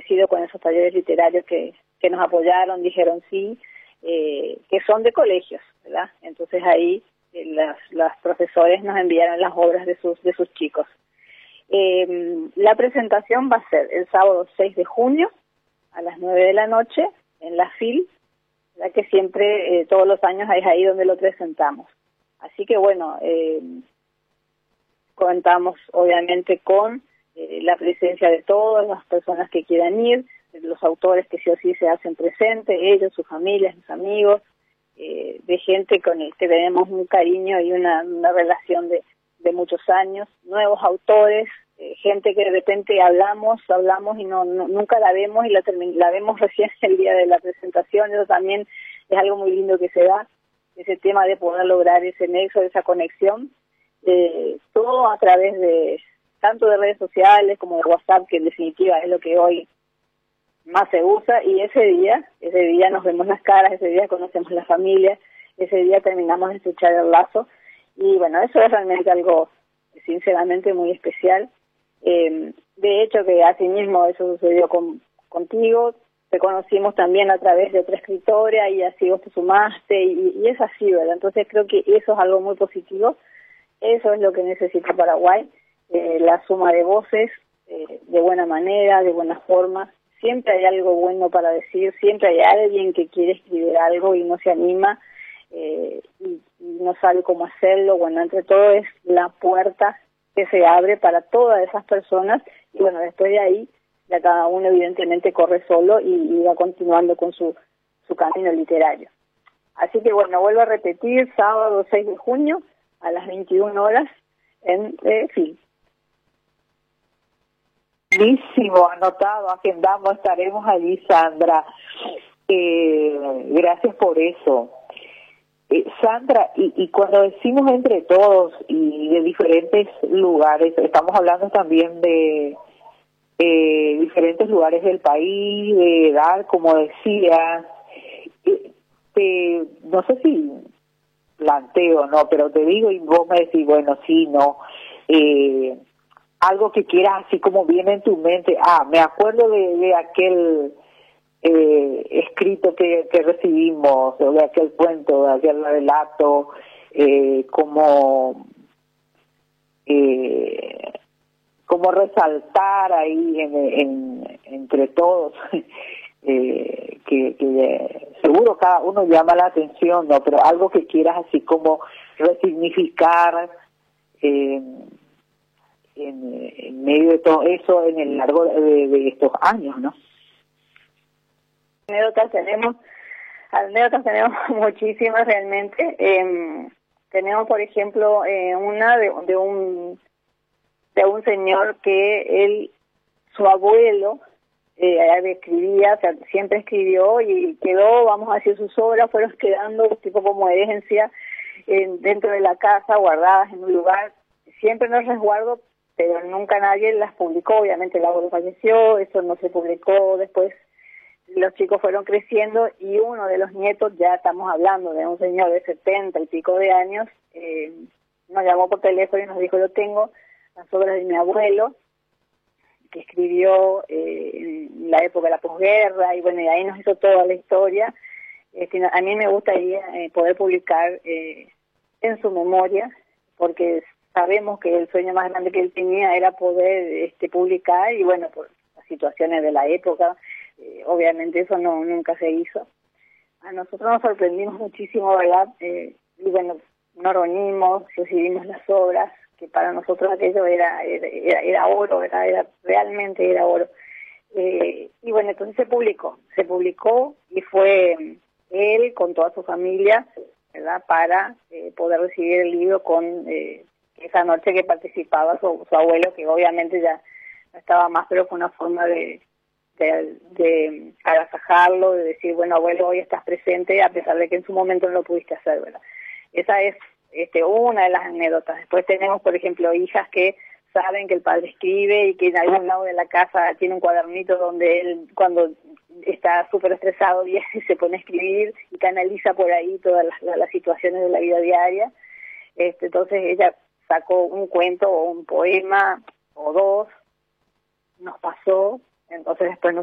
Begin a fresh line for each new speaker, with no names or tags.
agradecidos con esos talleres literarios que nos apoyaron, dijeron sí, que son de colegios, ¿verdad? Entonces ahí los profesores nos enviaron las obras de sus chicos. La presentación va a ser el sábado 6 de junio a las 9 de la noche en la FIL, ya que siempre, todos los años es ahí donde lo presentamos. Así que bueno, contamos obviamente con la presencia de todas las personas que quieran ir, los autores que sí o sí se hacen presentes, ellos, sus familias, sus amigos, de gente con el que tenemos un cariño y una relación de muchos años, nuevos autores, gente que de repente hablamos y nunca la vemos y la vemos recién el día de la presentación. Eso también es algo muy lindo que se da, ese tema de poder lograr ese nexo, esa conexión, todo a través de tanto de redes sociales como de WhatsApp, que en definitiva es lo que hoy más se usa, y ese día nos vemos las caras, ese día conocemos la familia, ese día terminamos de estrechar el lazo, y bueno, eso es realmente algo sinceramente muy especial. De hecho que asimismo eso sucedió contigo, te conocimos también a través de otra escritora y así vos te sumaste y es así, ¿verdad? Entonces creo que eso es algo muy positivo, eso es lo que necesita Paraguay, la suma de voces, de buena manera, de buena forma. Siempre hay algo bueno para decir, siempre hay alguien que quiere escribir algo y no se anima y no sabe cómo hacerlo. Bueno, entre todo es la puerta que se abre para todas esas personas y bueno, después de ahí ya cada uno evidentemente corre solo y va continuando con su camino literario. Así que bueno, vuelvo a repetir, sábado 6 de junio a las 21 horas en FIL.
Buenísimo, anotado, agendamos, estaremos allí, Sandra. Gracias por eso. Sandra, y cuando decimos entre todos y de diferentes lugares, estamos hablando también de diferentes lugares del país, de edad, como decías. No sé si planteo, no, pero te digo y vos me decís, bueno, sí, no, algo que quieras así como viene en tu mente. Me acuerdo de aquel escrito que recibimos, o de aquel cuento, de aquel relato, como resaltar ahí entre todos, que seguro cada uno llama la atención, ¿no? Pero algo que quieras así como resignificar en medio de todo eso en el largo de estos años, ¿no?
Anécdotas tenemos muchísimas realmente. Tenemos, por ejemplo, una de un señor que su abuelo escribía, o sea, siempre escribió y quedó, vamos a decir, sus obras fueron quedando tipo como herencia dentro de la casa, guardadas en un lugar, siempre en el resguardo, pero nunca nadie las publicó. Obviamente el abuelo falleció, eso no se publicó. Después los chicos fueron creciendo y uno de los nietos, ya estamos hablando de un señor de 70 y pico de años, nos llamó por teléfono y nos dijo: yo tengo las obras de mi abuelo, que escribió en la época de la posguerra, y bueno, y ahí nos hizo toda la historia. A mí me gustaría poder publicar en su memoria, porque sabemos que el sueño más grande que él tenía era poder publicar, y bueno, por las situaciones de la época, obviamente eso nunca se hizo. A nosotros nos sorprendimos muchísimo, ¿verdad? Y bueno, nos reunimos, recibimos las obras, que para nosotros aquello era oro, realmente era oro. Y bueno, entonces se publicó y fue él con toda su familia, ¿verdad?, para poder recibir el libro con esa noche que participaba su abuelo, que obviamente ya no estaba más, pero fue una forma de agasajarlo, de decir: bueno, abuelo, hoy estás presente, a pesar de que en su momento no lo pudiste hacer, ¿verdad? Esa es una de las anécdotas. Después tenemos, por ejemplo, hijas que saben que el padre escribe y que en algún lado de la casa tiene un cuadernito donde él, cuando está súper estresado, viene y se pone a escribir y canaliza por ahí todas las situaciones de la vida diaria. Entonces ella sacó un cuento o un poema o dos, nos pasó, entonces después